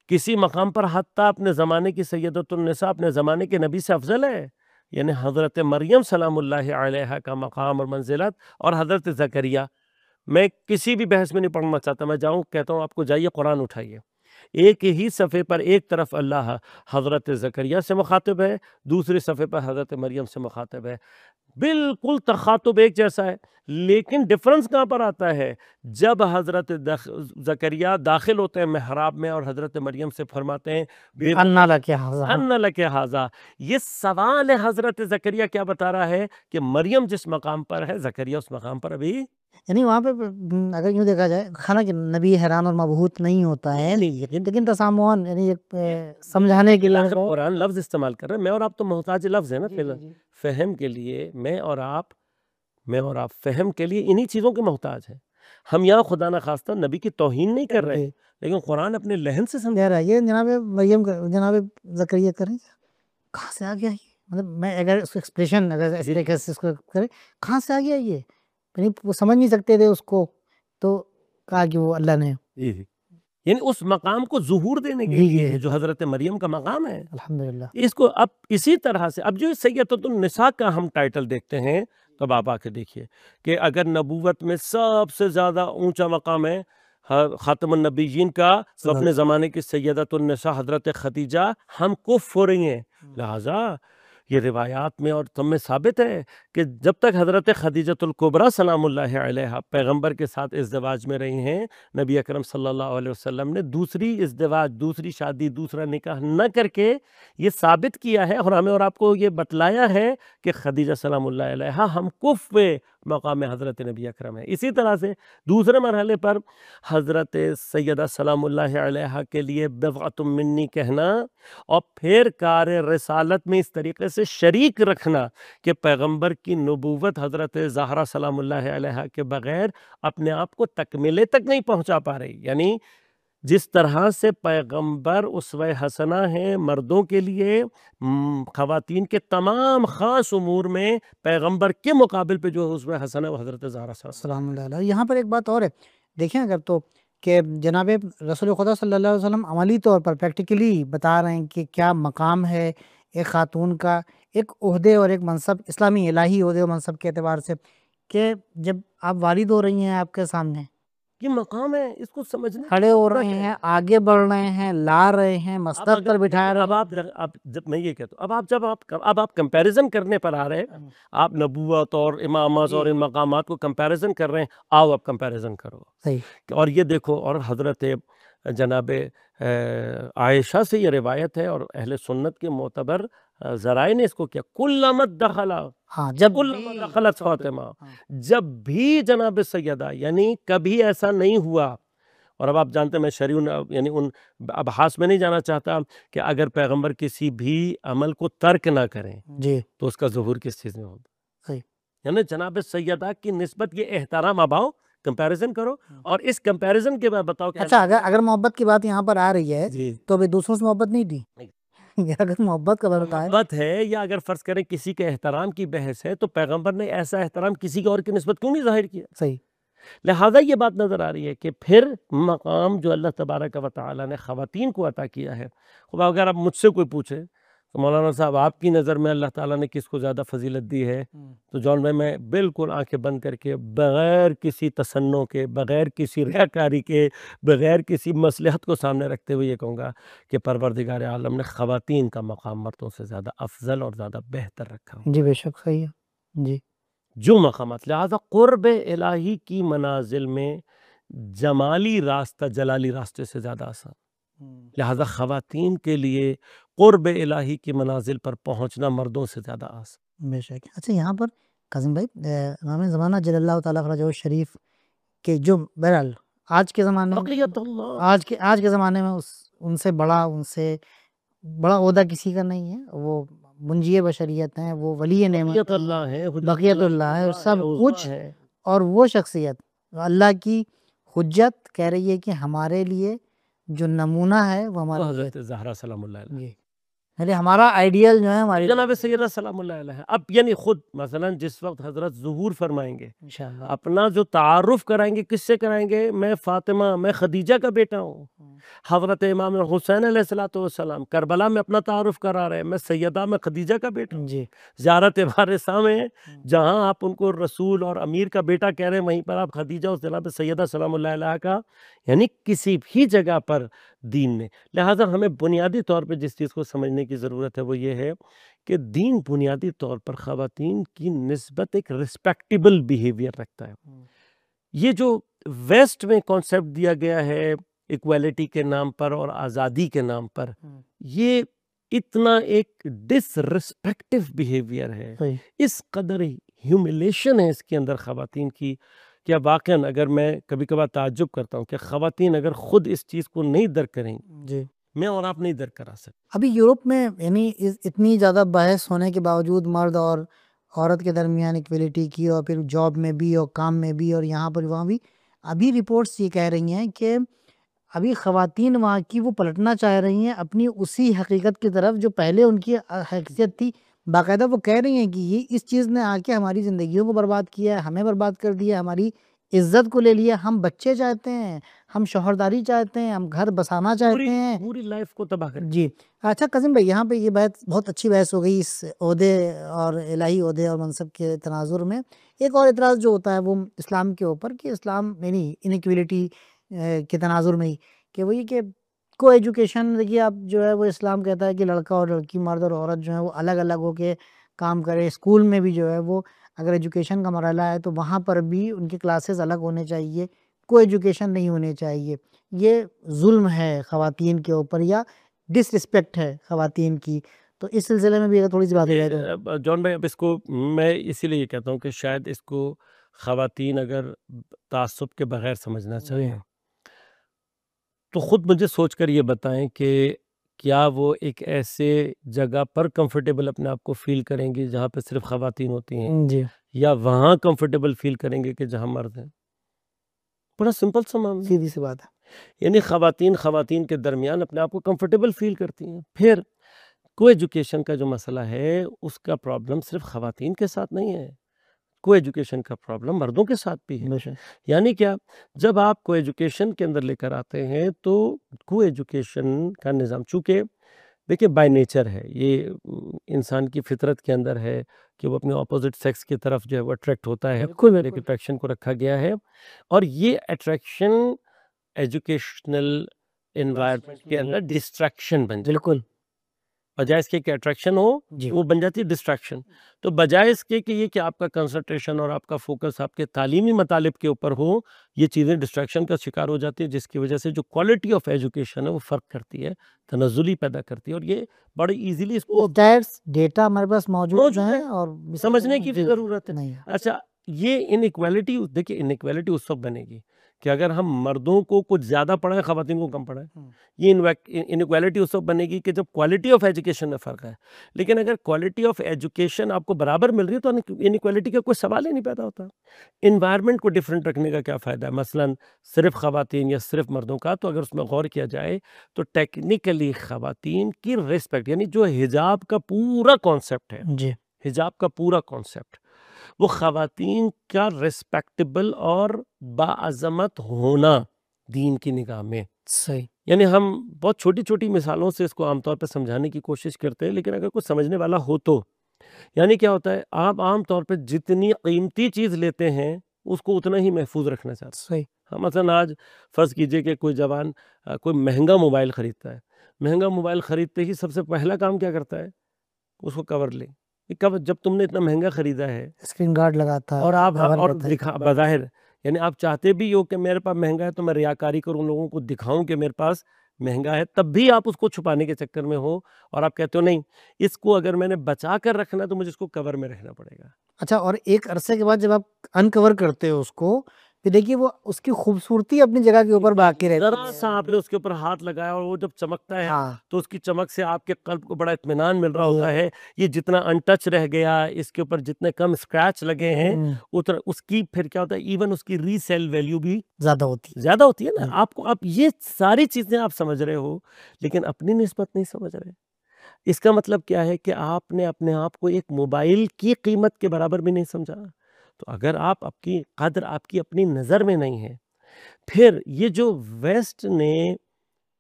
کسی مقام پر حتیٰ اپنے زمانے کی سیدۃ النساء اپنے زمانے کے نبی سے افضل ہے، یعنی حضرت مریم سلام اللہ علیہ کا مقام اور منزلت اور حضرت زکریہ. میں کسی بھی بحث میں نہیں پڑھنا چاہتا، میں جاؤں کہتا ہوں آپ کو جائیے قرآن اٹھائیے، ایک ہی صفحے پر ایک طرف اللہ حضرت زکریہ سے مخاطب ہے، دوسری صفحے پر حضرت مریم سے مخاطب ہے، بالکل تخاطب ایک جیسا ہے، لیکن ڈفرنس کہاں پر آتا ہے؟ جب حضرت زکریہ داخل ہوتے ہیں محراب میں اور حضرت مریم سے فرماتے ہیں اَنَّ لَكِ هَذَا، اَنَّ لَكَ هَذَا، یہ سوال ہے حضرت زکریہ کیا بتا رہا ہے کہ مریم جس مقام پر ہے زکریہ اس مقام پر ابھی یعنی وہاں پہ اگر یوں دیکھا جائے حالانکہ نبی حیران اور مبہوت نہیں ہوتا ہے، لیکن تسامحاً یعنی ایک سمجھانے کے لیے قرآن لفظ استعمال کر رہے ہیں. میں اور آپ تو محتاج لفظ ہیں نا فہم کے لیے، میں اور آپ فہم کے لیے انہی چیزوں کے محتاج ہیں. ہم یہاں خدا نہ خواستہ نبی کی توہین نہیں کر رہے، لیکن قرآن اپنے لہن سے کہہ رہا ہے یہ جناب مریم جناب زکریا کریں کہاں سے آ گیا یہ، مطلب میں اگر اس کو ایکسپریشن اگر ایسی طریقے سے اس کو کرے کہاں سے آ گیا یہ، یعنی وہ سمجھ نہیں سکتے تھے اس کو، تو کہا کہ وہ اللہ نے یعنی اس مقام کو ظہور دینے کے لیے ہے جو حضرت مریم کا مقام ہے. الحمدللہ. اس کو اب اسی طرح سے اب جو سیدۃ النساء کا ہم ٹائٹل دیکھتے ہیں تو آپ آ کے دیکھیے کہ اگر نبوت میں سب سے زیادہ اونچا مقام ہے خاتم النبیین کا تو اپنے زمانے کی سیدۃ النساء حضرت خدیجہ ہم کف ہو رہی ہیں. لہٰذا یہ روایات میں اور تم میں ثابت ہے کہ جب تک حضرت خدیجۃ الکبریٰ سلام اللہ علیہ پیغمبر کے ساتھ ازدواج میں رہی ہیں، نبی اکرم صلی اللہ علیہ وسلم نے دوسری ازدواج، دوسری شادی، دوسرا نکاح نہ کر کے یہ ثابت کیا ہے اور ہمیں اور آپ کو یہ بتلایا ہے کہ خدیجہ سلام اللہ علیہ ہم کف پہ مقام حضرت نبی اکرم ہے. اسی طرح سے دوسرے مرحلے پر حضرت سیدہ سلام اللہ علیہ کے لیے بضعۃ منی کہنا اور پھر کار رسالت میں اس طریقے سے شریک رکھنا کہ پیغمبر کی نبوت حضرت زہرا سلام اللہ علیہ کے بغیر اپنے آپ کو تکمیلے تک نہیں پہنچا پا رہی. یعنی جس طرح سے پیغمبر اسوہ حسنہ ہیں مردوں کے لیے، خواتین کے تمام خاص امور میں پیغمبر کے مقابل پہ جو اسوہ حسنہ وہ حضرت زہرا سلام اللہ علیہ. یہاں پر ایک بات اور ہے دیکھیں اگر تو کہ جناب رسول خدا صلی اللہ علیہ وسلم عملی طور پر پریکٹیکلی بتا رہے ہیں کہ کیا مقام ہے ایک خاتون کا، ایک عہدے اور ایک منصب اسلامی الہی عہدے اور منصب کے اعتبار سے، کہ جب آپ والد ہو رہی ہیں آپ کے سامنے یہ مقام ہے، اس کو سمجھنا کھڑے ہو رہے ہیں، آگے بڑھ رہے ہیں، لا رہے ہیں، مسند پر بٹھا رہے ہیں. اب جب میں یہ کہتا ہوں اب آپ کمپیریزن کرنے پر آ رہے ہیں، آپ نبوت اور امامت اور ان مقامات کو کمپیریزن کر رہے ہیں، آؤ اب کمپیریزن کرو. اور یہ دیکھو، اور حضرت جناب عائشہ سے یہ روایت ہے اور اہل سنت کے معتبر ذرائع نے اس کو کیا کلمت دخلا جب دخلت فاطمہ، جب بھی جناب سیدہ، یعنی کبھی ایسا نہیں ہوا. اور اب آپ جانتے ہیں میں شرعی یعنی ان ابحاث میں نہیں جانا چاہتا کہ اگر پیغمبر کسی بھی عمل کو ترک نہ کریں تو اس کا ظہور کس چیز میں ہوگا. یعنی جناب سیدہ کی نسبت یہ احترام اب آؤ کمپیریزن کرو اور اس کمپیریزن کے بعد بتاؤ کہ اچھا اگر محبت کی بات یہاں پر آ رہی ہے تو بھی دوسروں سے محبت نہیں تھی. اگر محبت کا محبت ہے یا اگر فرض کریں کسی کے احترام کی بحث ہے تو پیغمبر نے ایسا احترام کسی کے اور کی نسبت کیوں نہیں ظاہر کیا؟ صحیح. لہٰذا یہ بات نظر آ رہی ہے کہ پھر مقام جو اللہ تبارک و تعالیٰ نے خواتین کو عطا کیا ہے، اگر آپ مجھ سے کوئی پوچھے تو مولانا صاحب آپ کی نظر میں اللہ تعالیٰ نے کس کو زیادہ فضیلت دی ہے، تو جان بھائی میں بالکل آنکھیں بند کر کے بغیر کسی تصنع کے، بغیر کسی ریاکاری کے، بغیر کسی مصلحت کو سامنے رکھتے ہوئے یہ کہوں گا کہ پروردگار عالم نے خواتین کا مقام مردوں سے زیادہ افضل اور زیادہ بہتر رکھا. جی بے شک صحیح ہے. جی جو مقامات، لہذا قرب الہی کی منازل میں جمالی راستہ جلالی راستے سے زیادہ آسان، لہذا خواتین کے لیے قرب الہی کی منازل پر پہنچنا مردوں سے زیادہ آسان. بے شک. اچھا یہاں پر قاسم بھائی امام زمانہ جل اللہ تعالیٰ فرجہ شریف کے جو بہرحال آج کے زمانے میں آج کے زمانے میں ان سے بڑا بڑا عہدہ کسی کا نہیں ہے، وہ منجی بشریت ہیں، وہ ولی نعمت اللہ ہے، بقیت اللہ ہے، سب کچھ. اور وہ شخصیت اللہ کی حجت کہہ رہی ہے کہ ہمارے لیے جو نمونہ ہے وہ ہمارے حضرت زہرا سلام اللہ علیہ. یعنی ہمارا آئیڈیل جو ہے ہماری جناب سیدہ سلام اللہ علیہ. اب یعنی خود مثلا جس وقت حضرت ظہور فرمائیں گے, انشاءاللہ اپنا جو تعارف کرائیں گے, کس سے کرائیں گے؟ میں فاطمہ, میں خدیجہ کا بیٹا ہوں. حضرت امام حسین علیہ الصلوۃ والسلام کربلا میں اپنا تعارف کرا رہے ہیں, میں سیدہ, میں خدیجہ کا بیٹا ہوں. جی زیارت بارثہ میں جہاں آپ ان کو رسول اور امیر کا بیٹا کہہ رہے ہیں, وہیں پر آپ خدیجہ اور جناب سیدہ سلام اللہ علیہ کا, یعنی کسی بھی جگہ پر دین میں. لہٰذا ہمیں بنیادی طور پہ جس چیز کو سمجھنے کی ضرورت ہے وہ یہ ہے کہ دین بنیادی طور پر خواتین کی نسبت ایک رسپیکٹیبل بیہیویئر رکھتا ہے. یہ جو ویسٹ میں کانسیپٹ دیا گیا ہے ایکویلٹی کے نام پر اور آزادی کے نام پر, یہ اتنا ایک ڈس رسپیکٹیو بیہیویئر ہے, اس قدر ہیوملیشن ہے اس کے اندر خواتین کی. کیا واقعاً اگر میں کبھی کبھار تعجب کرتا ہوں کہ خواتین اگر خود اس چیز کو نہیں درک کریں, جی میں اور آپ نہیں درک کرا سکتے. ابھی یورپ میں یعنی اتنی زیادہ بحث ہونے کے باوجود مرد اور عورت کے درمیان ایکویلٹی کی, اور پھر جاب میں بھی اور کام میں بھی اور یہاں پر وہاں بھی, ابھی رپورٹس یہ کہہ رہی ہیں کہ ابھی خواتین وہاں کی وہ پلٹنا چاہ رہی ہیں اپنی اسی حقیقت کی طرف جو پہلے ان کی حیثیت تھی. باقاعدہ وہ کہہ رہی ہیں کہ یہ اس چیز نے آ کے ہماری زندگیوں کو برباد کیا ہے, ہمیں برباد کر دیا, ہماری عزت کو لے لیا. ہم بچے چاہتے ہیں, ہم شوہرداری چاہتے ہیں, ہم گھر بسانا چاہتے ہیں, پوری لائف کو تباہ کر. جی. اچھا قاسم بھائی, یہاں پہ یہ بہت اچھی بحث ہو گئی اس عہدے اور الہی عہدے اور منصب کے تناظر میں. ایک اور اعتراض جو ہوتا ہے وہ اسلام کے اوپر, کہ اسلام یعنی انیکویلٹی کے تناظر میں ہی, کہ وہی کہ کو ایجوکیشن. دیکھیے آپ جو ہے وہ اسلام کہتا ہے کہ لڑکا اور لڑکی, مرد اور عورت جو ہے وہ الگ الگ ہو کے کام کرے. اسکول میں بھی جو ہے وہ اگر ایجوکیشن کا مرحلہ ہے تو وہاں پر بھی ان کے کلاسز الگ ہونے چاہیے, کو ایجوکیشن نہیں ہونے چاہیے. یہ ظلم ہے خواتین کے اوپر یا ڈس رسپیکٹ ہے خواتین کی؟ تو اس سلسلے میں بھی اگر تھوڑی سی بات ہے تو. جان بھائی, اب اس کو میں اسی لیے یہ کہتا ہوں کہ شاید اس کو خواتین اگر تعصب کے بغیر سمجھنا چاہیں تو خود مجھے سوچ کر یہ بتائیں کہ کیا وہ ایک ایسے جگہ پر کمفرٹیبل اپنے آپ کو فیل کریں گی جہاں پہ صرف خواتین ہوتی ہیں, جی یا وہاں کمفرٹیبل فیل کریں گے کہ جہاں مرد ہیں؟ بڑا سمپل سا معاملہ, سیدھی سی بات ہے. یعنی خواتین کے درمیان اپنے آپ کو کمفرٹیبل فیل کرتی ہیں. پھر کو ایجوکیشن کا جو مسئلہ ہے اس کا پرابلم صرف خواتین کے ساتھ نہیں ہے, کو ایجوکیشن کا پرابلم مردوں کے ساتھ بھی ہے. یعنی کیا, جب آپ کو ایجوکیشن کے اندر لے کر آتے ہیں تو کو ایجوکیشن کا نظام, چونکہ دیکھیں بائی نیچر ہے, یہ انسان کی فطرت کے اندر ہے کہ وہ اپنے اپوزٹ سیکس کی طرف جو ہے وہ اٹریکٹ ہوتا ہے, ایک اٹریکشن کو رکھا گیا ہے, اور یہ اٹریکشن ایجوکیشنل انوائرمنٹ کے اندر ڈسٹریکشن بن جاتی ہے. بالکل, بجائے اس کے کہ اٹریکشن ہو, وہ بن جاتی ہے ڈسٹریکشن. تو بجائے اس کے کہ یہ کہ آپ کا کنسنٹریشن اور آپ کا فوکس آپ کے تعلیمی مطالب کے اوپر ہو, یہ چیزیں ڈسٹریکشن کا شکار ہو جاتی ہیں, جس کی وجہ سے جو کوالٹی آف ایجوکیشن ہے وہ فرق کرتی ہے, تنزلی پیدا کرتی ہے. اور یہ بڑی ایزیلی اس کو ڈیٹا ہمارے پاس موجود ہے اور سمجھنے کی بھی ضرورت ہے. نہیں. اچھا, یہ انیکویلٹی, دیکھیں انیکویلٹی اس وقت بنے گی کہ اگر ہم مردوں کو کچھ زیادہ پڑھائیں, خواتین کو کم پڑھائیں. یہ انیکویلٹی اس وقت بنے گی کہ جب کوالٹی آف ایجوکیشن میں فرق ہے. لیکن اگر کوالٹی آف ایجوکیشن آپ کو برابر مل رہی ہے تو انیکویلٹی کا کوئی سوال ہی نہیں پیدا ہوتا. انوائرمنٹ کو ڈیفرنٹ رکھنے کا کیا فائدہ ہے؟ مثلا صرف خواتین یا صرف مردوں کا, تو اگر اس میں غور کیا جائے تو ٹیکنیکلی خواتین کی ریسپیکٹ, یعنی جو حجاب کا پورا کانسیپٹ ہے, جی حجاب کا پورا کانسیپٹ, وہ خواتین کا ریسپیکٹیبل اور باعظمت ہونا دین کی نگاہ میں. صحیح. یعنی ہم بہت چھوٹی چھوٹی مثالوں سے اس کو عام طور پہ سمجھانے کی کوشش کرتے ہیں, لیکن اگر کچھ سمجھنے والا ہو تو, یعنی کیا ہوتا ہے, آپ عام طور پہ جتنی قیمتی چیز لیتے ہیں اس کو اتنا ہی محفوظ رکھنا چاہتے ہیں. صحیح. مثلا آج فرض کیجئے کہ کوئی جوان کوئی مہنگا موبائل خریدتا ہے, مہنگا موبائل خریدتے ہی سب سے پہلا کام کیا کرتا ہے, اس کو کور لے. جب تم نے اتنا مہنگا خریدا ہے, اسکرین گارڈ لگاتا اور آپ اور دکھا بظاہر, یعنی آپ چاہتے بھی ہو کہ میرے پاس مہنگا ہے تو میں ریاکاری کروں, لوگوں کو دکھاؤں کہ میرے پاس مہنگا ہے, تب بھی آپ اس کو چھپانے کے چکر میں ہو, اور آپ کہتے ہو نہیں, اس کو اگر میں نے بچا کر رکھنا ہے تو مجھے اس کو کور میں رکھنا پڑے گا. اچھا, اور ایک عرصے کے بعد جب آپ انکور کرتے ہو اس کو, پھر دیکھیے وہ اس کی خوبصورتی اپنی جگہ کے اوپر باقی رہتی ہے. ذرا سا آپ نے اس کے اوپر ہاتھ لگایا اور وہ جب چمکتا ہے تو اس کی چمک سے آپ کے قلب کو بڑا اطمینان مل رہا ہوتا ہے. یہ جتنا ان ٹچ رہ گیا, اس کے اوپر جتنے کم اسکریچ لگے ہیں, اتنا اس کی پھر کیا ہوتا ہے, ایون اس کی ری سیل ویلیو بھی زیادہ ہوتی ہے نا. آپ کو, آپ یہ ساری چیزیں آپ سمجھ رہے ہو لیکن اپنی نسبت نہیں سمجھ رہے. اس کا مطلب کیا ہے کہ آپ نے اپنے آپ کو ایک موبائل کی قیمت کے برابر بھی نہیں سمجھا۔ تو اگر آپ کی قدر آپ کی اپنی نظر میں نہیں ہے، پھر یہ جو ویسٹ نے